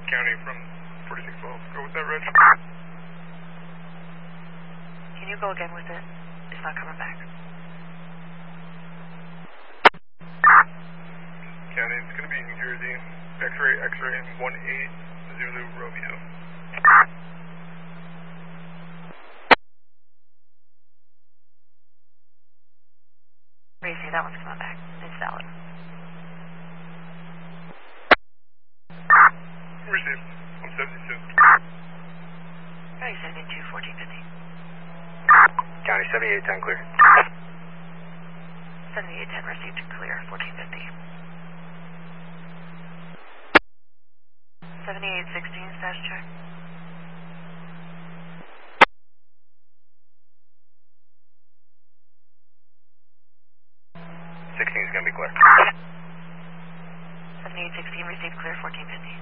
County from 4612. Go with that, Reg. Can you go again with it? It's not coming back. County, it's going to be New Jersey. X-ray, X-ray, 18 Zulu Romeo. Racy, that one's coming back. It's valid. Received. I'm 72. County 72, 1450. County 7810 clear. 7810 received and clear, 1450. 7816 status check. Is going to be clear. 7816 received clear, 1450.